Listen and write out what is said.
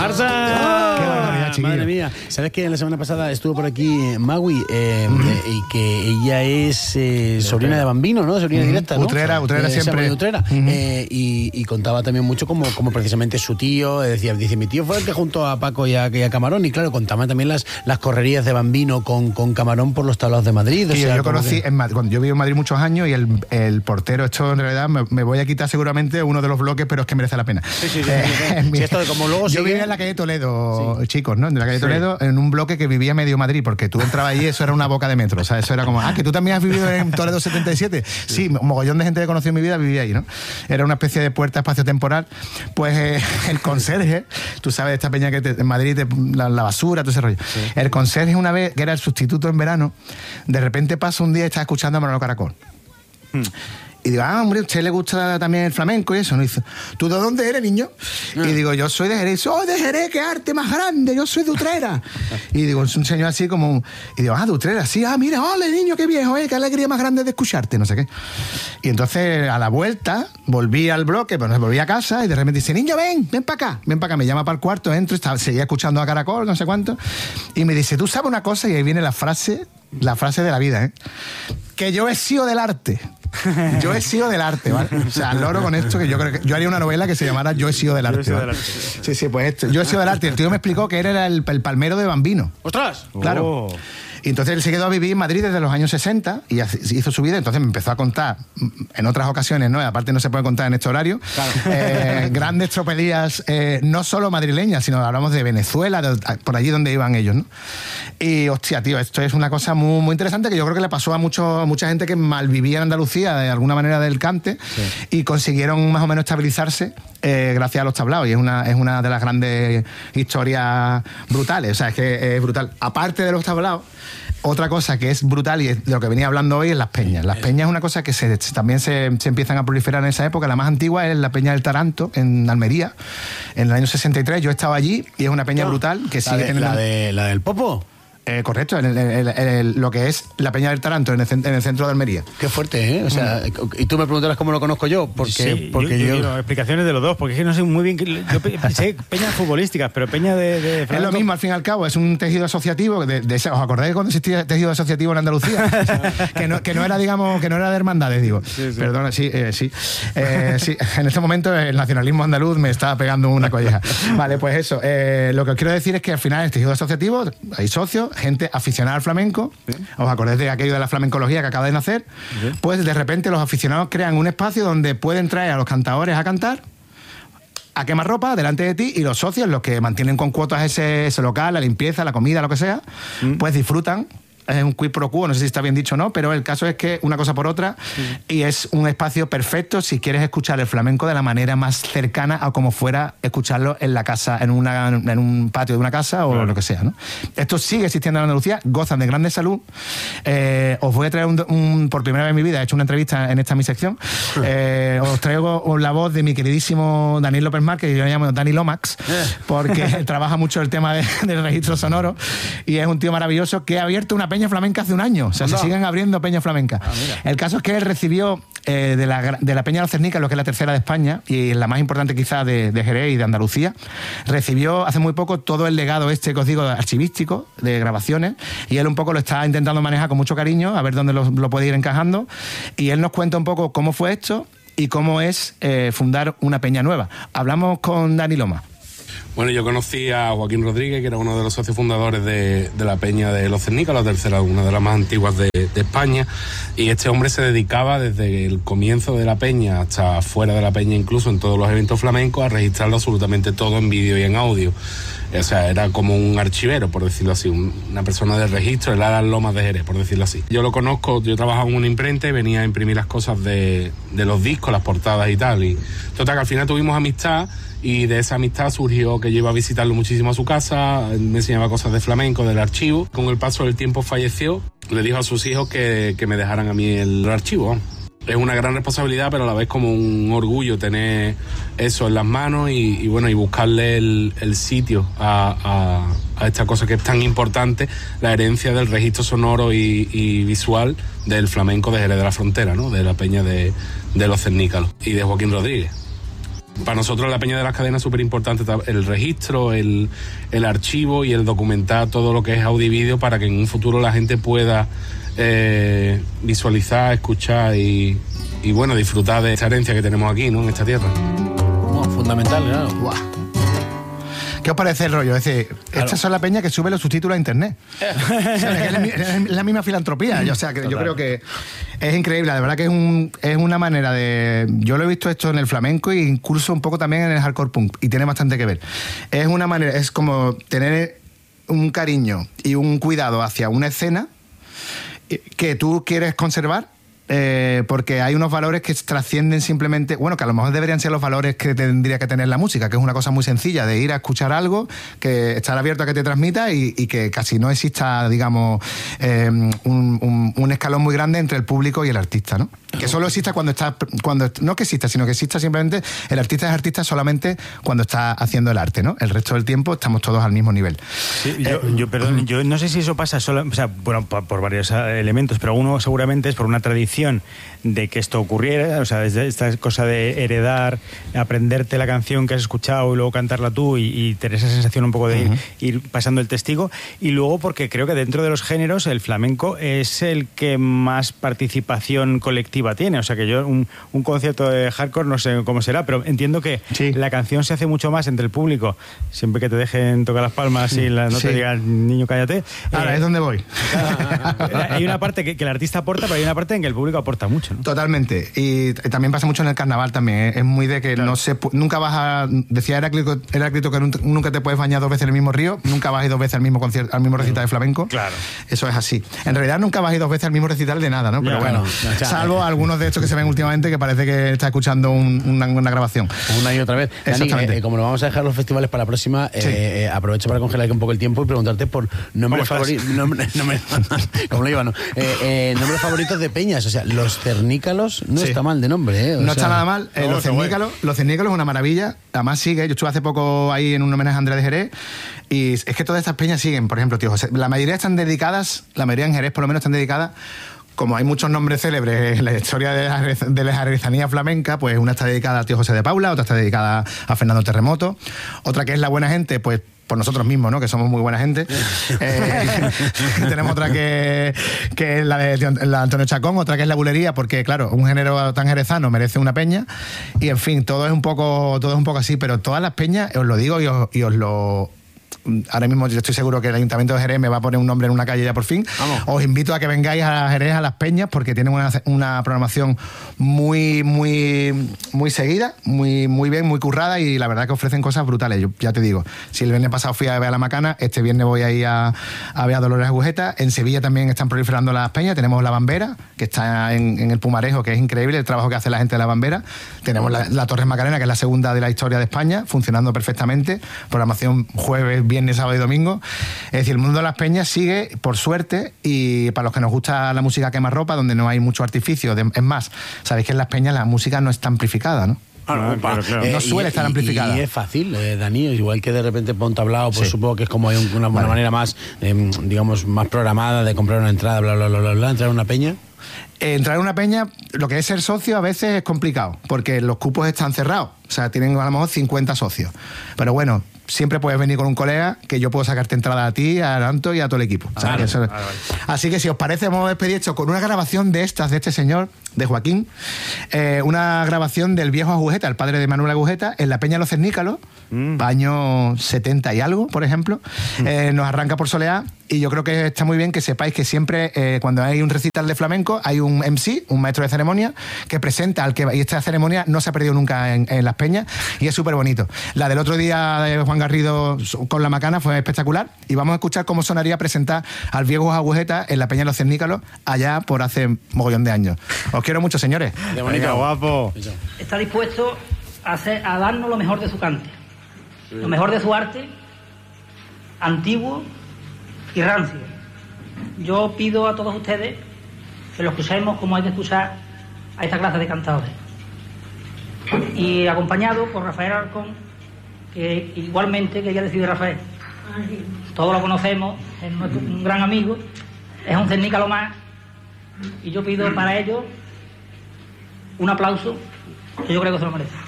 Barça. ¡Qué barbaridad, chiquillo! Madre mía. ¿Sabes que la semana pasada estuvo por aquí Magui y que ella es sobrina de Bambino, ¿no? Sobrina directa, ¿no? Utrera siempre. Utrera. Y contaba también mucho como precisamente su tío, dice, mi tío fue el que juntó a Paco y a Camarón, y claro, contaba también las correrías de Bambino con Camarón por los tablaos de Madrid. Sí, yo conocí, cuando yo viví en Madrid muchos años, y el portero, esto en realidad me voy a quitar seguramente uno de los bloques, pero es que merece la pena. Sí, esto de como luego yo vivía en la calle Toledo, chicos, ¿no? En la calle Toledo, en un bloque que vivía medio Madrid, porque tú entrabas allí, eso era una boca de metro, o sea, eso era como, que tú también has vivido en Toledo 77. Sí, un mogollón de gente que conocí en mi vida vivía ahí, ¿no? Era una especie de puerta espacio-temporal. Pues el conserje, tú sabes, esta peña que en Madrid, la basura, todo ese rollo. Sí. El conserje, una vez, que era el sustituto en verano, de repente pasa un día y está escuchando a Manolo Caracol. Y digo, hombre, ¿a usted le gusta también el flamenco y eso? ¿No? Y dice, ¿tú de dónde eres, niño? Y digo, yo soy de Jerez. ¡Oh, de Jerez, qué arte más grande! Yo soy de Utrera. Y digo, es un señor así como... Y digo, de Utrera, sí. Mira, ole, niño, qué viejo, qué alegría más grande de escucharte, no sé qué. Y entonces, a la vuelta, volví al bloque, pero no volví a casa, y de repente dice, niño, ven para acá. Me llama para el cuarto, entro, seguía escuchando a Caracol, no sé cuánto, y me dice, ¿tú sabes una cosa? Y ahí viene la frase de la vida, que yo he sido del arte. Yo he sido del arte, ¿vale? O sea, loro con esto, que yo creo que yo haría una novela que se llamara Yo he sido del arte. Sí, pues esto. Yo he sido del arte. El tío me explicó que él era el palmero de Bambino. ¡Ostras! Claro. Y entonces él se quedó a vivir en Madrid desde los años 60 y hizo su vida. Entonces me empezó a contar, en otras ocasiones, ¿no? Aparte no se puede contar en este horario, claro. Grandes tropelías, no solo madrileñas, sino hablamos de Venezuela, por allí donde iban ellos, ¿no? Y, hostia, tío, esto es una cosa muy, muy interesante que yo creo que le pasó a mucha gente que malvivía en Andalucía de alguna manera del cante, y consiguieron más o menos estabilizarse gracias a los tablaos. Y es una de las grandes historias brutales. O sea, es que es brutal. Aparte de los tablaos, otra cosa que es brutal, y es de lo que venía hablando hoy, es las peñas. Las peñas es una cosa que también se empiezan a proliferar en esa época. La más antigua es la Peña del Taranto, en Almería, en el año 63. Yo estaba allí y es una peña brutal que sigue... ¿La del Popo? Correcto, lo que es la Peña del Taranto en el centro de Almería. Qué fuerte, ¿eh? O sea, y tú me preguntarás cómo lo conozco yo, porque yo explicaciones de los dos, porque es que no sé muy bien, yo sé peñas futbolísticas, pero peña de es lo mismo, al fin y al cabo, es un tejido asociativo, ¿os acordáis cuando existía tejido asociativo en Andalucía? que no era, digamos, que no era de hermandades, digo. Sí. Perdona, sí. Sí, en este momento el nacionalismo andaluz me está pegando una colleja. Vale, pues eso, lo que os quiero decir es que al final el tejido asociativo, hay socios, gente aficionada al flamenco, ¿os acordáis de aquello de la flamencología que acaba de nacer? Pues de repente los aficionados crean un espacio donde pueden traer a los cantadores a cantar, a quemarropa delante de ti, y los socios, los que mantienen con cuotas ese local, la limpieza, la comida, lo que sea, pues disfrutan. Es un quid pro quo, no sé si está bien dicho o no, pero el caso es que una cosa por otra, y es un espacio perfecto si quieres escuchar el flamenco de la manera más cercana a como fuera escucharlo en la casa, en un patio de una casa o lo que sea, ¿no? Esto sigue existiendo en Andalucía, gozan de grande salud. Os voy a traer por primera vez en mi vida, he hecho una entrevista en mi sección, os traigo la voz de mi queridísimo Daniel López Mar, que yo le llamo Dani Lomax, porque trabaja mucho el tema del registro sonoro, y es un tío maravilloso que ha abierto una peña flamenca hace un año. O sea, se siguen abriendo peñas flamencas. El caso es que él recibió de la Peña de los Cernicas, lo que es la tercera de España y la más importante quizás de Jerez y de Andalucía, recibió hace muy poco todo el legado que os digo, archivístico, de grabaciones, y él un poco lo está intentando manejar con mucho cariño, a ver dónde lo puede ir encajando, y él nos cuenta un poco cómo fue esto y cómo es fundar una peña nueva. Hablamos con Dani Loma. Bueno, yo conocí a Joaquín Rodríguez, que era uno de los socios fundadores de la Peña de los Cernicas, la tercera, una de las más antiguas de España, y este hombre se dedicaba desde el comienzo de la Peña hasta fuera de la Peña, incluso en todos los eventos flamencos, a registrarlo absolutamente todo en vídeo y en audio. O sea, era como un archivero, por decirlo así, una persona de registro, él era Lomas de Jerez, por decirlo así. Yo lo conozco, yo trabajaba en una imprenta y venía a imprimir las cosas de los discos, las portadas y tal, y total que al final tuvimos amistad, y de esa amistad surgió que yo iba a visitarlo muchísimo a su casa, me enseñaba cosas de flamenco, del archivo. Con el paso del tiempo falleció, le dijo a sus hijos que me dejaran a mí el archivo. Es una gran responsabilidad, pero a la vez como un orgullo tener eso en las manos y bueno, y buscarle el sitio a esta cosa que es tan importante, la herencia del registro sonoro y visual del flamenco de Jerez de la Frontera, ¿no? De la Peña de los Cernícalos y de Joaquín Rodríguez. para nosotros la Peña de las Cadenas es súper importante el registro, el archivo y el documentar todo lo que es audio y vídeo para que en un futuro la gente pueda visualizar, escuchar y bueno, disfrutar de esta herencia que tenemos aquí, ¿no? En esta tierra. Fundamental, claro. Guau. ¿Qué os parece el rollo? Es decir, claro. Estas son la peña que sube los subtítulos a internet. O sea, es la misma filantropía. O sea, que yo creo que es increíble. De verdad que es una manera de... Yo lo he visto esto en el flamenco e incluso un poco también en el hardcore punk. Y tiene bastante que ver. Es una manera... Es como tener un cariño y un cuidado hacia una escena que tú quieres conservar. Porque hay unos valores que trascienden simplemente, bueno, que a lo mejor deberían ser los valores que tendría que tener la música, que es una cosa muy sencilla, de ir a escuchar algo, que estar abierto a que te transmita y que casi no exista, digamos, un escalón muy grande entre el público y el artista, ¿no? Que solo exista no que exista, sino que exista simplemente, el artista es artista solamente cuando está haciendo el arte, ¿no? El resto del tiempo estamos todos al mismo nivel. Sí, yo no sé si eso pasa solo, o sea, bueno, por varios elementos, pero uno seguramente es por una tradición de que esto ocurriera, o sea, esta cosa de heredar, aprenderte la canción que has escuchado y luego cantarla tú y tener esa sensación un poco de ir pasando el testigo, y luego porque creo que dentro de los géneros el flamenco es el que más participación colectiva tiene, o sea que yo un concierto de hardcore no sé cómo será, pero entiendo que la canción se hace mucho más entre el público, siempre que te dejen tocar las palmas y no te digan niño cállate. Ahora es donde voy. Hay una parte que el artista aporta, pero hay una parte en que el público aporta mucho, ¿no? Totalmente. Y también pasa mucho en el carnaval también. Es muy de que claro. Nunca vas a... Decía Heráclito que nunca te puedes bañar 2 veces en el mismo río, nunca vas a ir 2 veces al mismo concierto, al mismo recital de flamenco. Claro. Eso es así. En realidad nunca vas a ir 2 veces al mismo recital de nada, ¿no? Pero bueno, salvo algunos de estos que se ven últimamente que parece que está escuchando una grabación. Una y otra vez. Dani, como nos vamos a dejar los festivales para la próxima, aprovecho para congelar un poco el tiempo y preguntarte por nombres favoritos. Como lo iba, ¿no? Nombres favoritos de peñas. O sea, los cernícalos no está mal de nombre, ¿eh? No está nada mal. Los cernícalos es una maravilla. Además sigue. Yo estuve hace poco ahí en un homenaje a Andrés de Jerez y es que todas estas peñas siguen. Por ejemplo, tío José, la mayoría están dedicadas, la mayoría en Jerez por lo menos están dedicadas. Como hay muchos nombres célebres en la historia de la jerezanía flamenca, pues una está dedicada al tío José de Paula, otra está dedicada a Fernando Terremoto, otra que es la buena gente, pues por nosotros mismos, ¿no? Que somos muy buena gente. Tenemos otra que es la de Antonio Chacón, otra que es la bulería, porque claro, un género tan jerezano merece una peña. Y en fin, todo es un poco así, pero todas las peñas, os lo digo y os lo... Ahora mismo yo estoy seguro que el Ayuntamiento de Jerez me va a poner un nombre en una calle ya por fin. Vamos. Os invito a que vengáis a Jerez a las peñas porque tienen una programación muy seguida, muy bien, muy currada y la verdad que ofrecen cosas brutales. Yo ya te digo, si el viernes pasado fui a ver a La Macana, este viernes voy a ir a ver a Dolores Agujeta. En Sevilla también están proliferando las peñas. Tenemos La Bambera, que está en el Pumarejo, que es increíble el trabajo que hace la gente de La Bambera. Tenemos la Torres Macarena, que es la segunda de la historia de España, funcionando perfectamente. Programación jueves, viernes, sábado y domingo. Es decir, el mundo de las peñas sigue, por suerte, y para los que nos gusta la música quemarropa, donde no hay mucho artificio, es más, sabéis que en las peñas la música no está amplificada, ¿no? Claro. No suele estar amplificada. Y es fácil, Dani, igual que de repente por un tablao, pues supongo que es como hay una manera más, digamos, más programada de comprar una entrada, bla, entrar a una peña. Entrar en una peña, lo que es ser socio a veces es complicado, porque los cupos están cerrados. O sea, tienen a lo mejor 50 socios. Pero bueno, siempre puedes venir con un colega que yo puedo sacarte entrada a ti, a Aranto y a todo el equipo. Vale. Así que si os parece, vamos a despedir esto con una grabación de este señor, de Joaquín, una grabación del viejo Agujeta, el padre de Manuel Agujeta, en la Peña Los Cernícalos, año 70 y algo, por ejemplo. Nos arranca por Soleá y yo creo que está muy bien que sepáis que siempre cuando hay un recital de flamenco hay un MC, un maestro de ceremonia, que presenta al que va, y esta ceremonia no se ha perdido nunca en las peñas y es súper bonito. La del otro día de Juan Garrido con La Macana fue espectacular y vamos a escuchar cómo sonaría presentar al viejo Agujeta en la Peña Los Cernícalos allá por hace mogollón de años. Os quiero mucho, señores. De bonito, guapo. Está dispuesto a darnos lo mejor de su cante, lo mejor de su arte, antiguo y rancio. Yo pido a todos ustedes que lo escuchemos como hay que escuchar a esta clase de cantadores. Y acompañado por Rafael Arcón, que igualmente, que ya decide Rafael. Todos lo conocemos, es un gran amigo, es un cernícalo más, y yo pido para ellos un aplauso, que yo creo que se lo merece.